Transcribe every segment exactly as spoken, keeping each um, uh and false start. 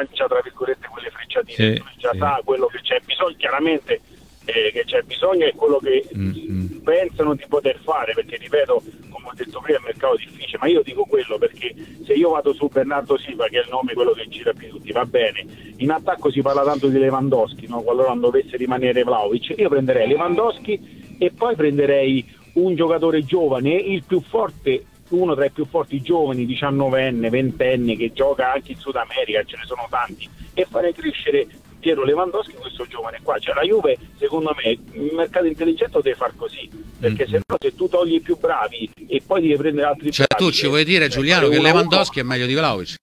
lancia tra virgolette quelle frecciatine, sì, già sì. sa quello che c'è bisogno, chiaramente eh, che c'è bisogno è quello che Mm-hmm. pensano di poter fare, perché ripeto, come ho detto prima, è un mercato difficile, ma io dico quello perché se io vado su Bernardo Silva, che è il nome quello che gira più tutti, va bene, in attacco si parla tanto di Lewandowski, no? Qualora non dovesse rimanere Vlahovic, io prenderei Lewandowski e poi prenderei un giocatore giovane, il più forte, uno tra i più forti giovani, diciannovenne, ventenne, che gioca anche in Sud America, ce ne sono tanti, e fare crescere Piero Lewandowski, questo giovane qua. Cioè la Juve, secondo me, il mercato intelligente deve far così, perché mm-hmm. se no, se tu togli i più bravi e poi devi prendere altri cioè bravi, tu ci vuoi dire, Giuliano, che Lewandowski è meglio di Vlahovic?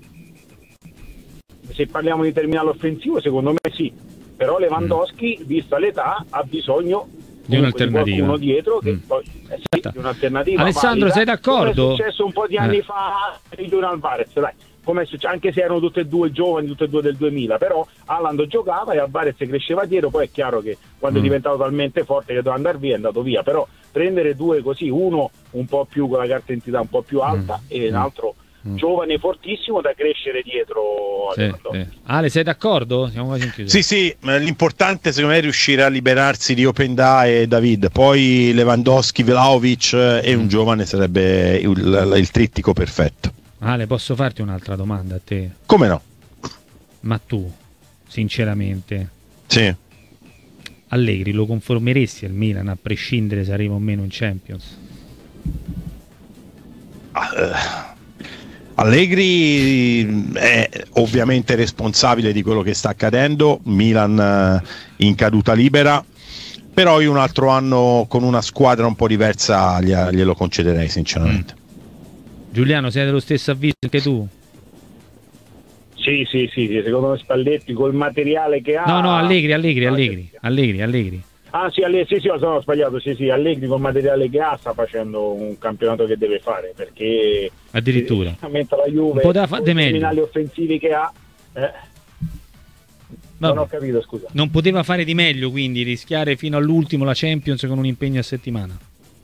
Se parliamo di terminale offensivo, secondo me sì, però Lewandowski, mm. vista l'età, ha bisogno di un'alternativa, di qualcuno dietro che mm. poi eh sì, di un'alternativa Alessandro, valida, sei d'accordo? Come è successo un po' di anni eh. fa di Julian Alvarez, dai, come è successo, anche se erano tutte e due giovani, tutte e due del duemila, però Haaland giocava e Alvarez cresceva dietro, poi è chiaro che quando mm. è diventato talmente forte che doveva andare via è andato via, però prendere due così, uno un po' più con la carta d'identità un po' più alta mm. e un altro Mm. giovane fortissimo da crescere dietro. Sì, sì. Ale, sei d'accordo? Siamo quasi in chiusura. Sì, sì, l'importante secondo me è riuscire a liberarsi di Openda e David, poi Lewandowski, Vlahovic e un giovane sarebbe il, il, il trittico perfetto. Ale, posso farti un'altra domanda a te? Come no? Ma tu, sinceramente, sì. Allegri lo conformeresti al Milan a prescindere se arriva o meno in Champions? Uh. Allegri è ovviamente responsabile di quello che sta accadendo, Milan in caduta libera, però io un altro anno con una squadra un po' diversa glielo concederei sinceramente. Mm. Giuliano, sei dello stesso avviso anche tu? Sì, sì, sì, secondo me Spalletti col materiale che ha... No, no, Allegri, Allegri, Allegri, Allegri, Allegri. Ah sì, Allegri, sì, sì, sono sbagliato, sì, sì, Allegri col materiale che ha sta facendo un campionato che deve fare, perché addirittura mentre la Juve poteva fare di meglio, i terminali offensivi che ha eh, non ho capito, scusa. Non poteva fare di meglio, quindi rischiare fino all'ultimo la Champions con un impegno a settimana.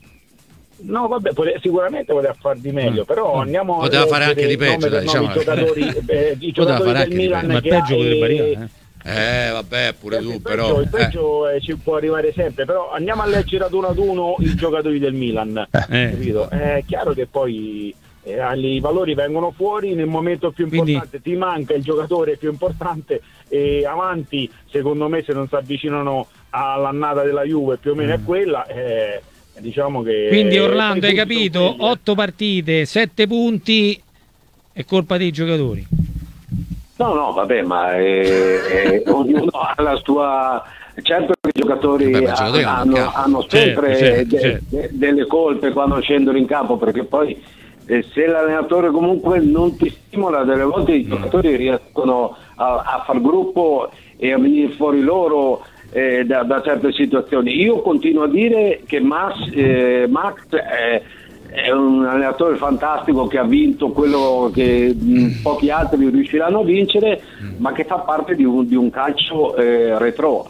No, vabbè, poteva, sicuramente poteva fare di meglio, mm. però andiamo poteva a fare anche di peggio, dai, diciamo. I giocatori, eh, i giocatori del Milan, ma che peggio potrebbe e... arrivare, eh. Eh vabbè pure tu il però peggio, il peggio eh. ci può arrivare sempre, però andiamo a leggere ad uno ad uno i giocatori del Milan, eh. capito? È chiaro che poi eh, i valori vengono fuori nel momento più importante. Quindi... ti manca il giocatore più importante e avanti secondo me se non si avvicinano all'annata della Juve più o meno mm. è quella eh, diciamo che quindi Orlando hai capito, otto partite, sette punti, è colpa dei giocatori. No, no, vabbè, ma eh, eh, ognuno ha la sua... Certo che i giocatori, vabbè, giocatori hanno, hanno, hanno sempre certo, certo, de, certo. De, delle colpe quando scendono in campo, perché poi eh, se l'allenatore comunque non ti stimola, delle volte i giocatori riescono a, a far gruppo e a venire fuori loro eh, da, da certe situazioni. Io continuo a dire che Max, eh, Max eh, è un allenatore fantastico che ha vinto quello che mh, pochi altri riusciranno a vincere, ma che fa parte di un, di un calcio eh, retro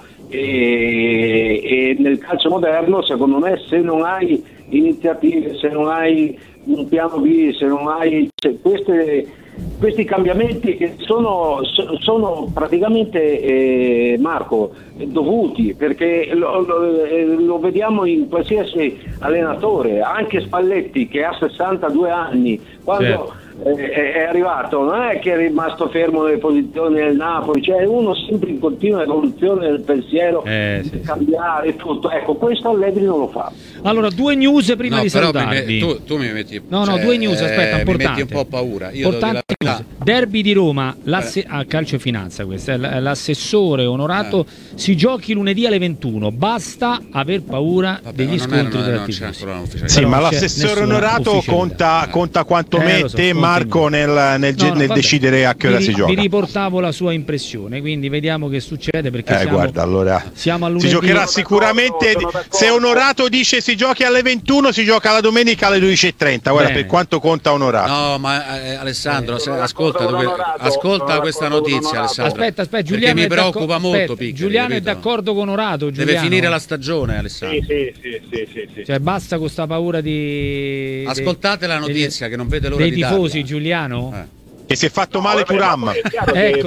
e, e nel calcio moderno secondo me se non hai iniziative, se non hai un piano B, se non hai se queste, questi cambiamenti che sono, sono praticamente eh, Marco dovuti, perché lo, lo, lo vediamo in qualsiasi allenatore, anche Spalletti che ha sessantadue anni quando certo. è, è arrivato non è che è rimasto fermo nelle posizioni del Napoli, cioè uno sempre in continua evoluzione del pensiero, eh, sì, cambiare sì. tutto, ecco questo Allegri non lo fa. Allora due news prima no, di salutarvi. tu, tu mi metti no no cioè, due news aspetta importante, mi metti un po' paura. Io importante news. Derby di Roma, l'asse- a ah, calcio e finanza, questo è l'assessore onorato eh. si giochi lunedì alle ventuno, basta aver paura Vabbè, degli scontri della tifosi. Sì, ma l'assessore onorato conta, conta quanto eh, mette so, Marco nel, nel, no, no, nel decidere a che ora vi, si gioca. Vi riportavo la sua impressione, quindi vediamo che succede, perché eh, siamo, guarda, allora, siamo a lunedì. Si giocherà sicuramente, se Onorato dice si giochi alle ventuno, si gioca la domenica alle dodici e trenta, guarda Bene. Per quanto conta Onorato. No, ma eh, Alessandro, eh, se, ascolta, dove, onorato, ascolta questa notizia, Alessandro. Aspetta, aspetta, Giuliano mi preoccupa aspetta, molto, Piccoli, Giuliano capito? È d'accordo con Onorato, Giuliano. Deve finire la stagione, Alessandro. Sì, sì, sì, sì, sì. Cioè basta con sta paura di ascoltate dei, la notizia dei, che non vede l'ora dei di tifosi, darla. Giuliano. Eh. Che si è fatto no, male Thuram. Ecco.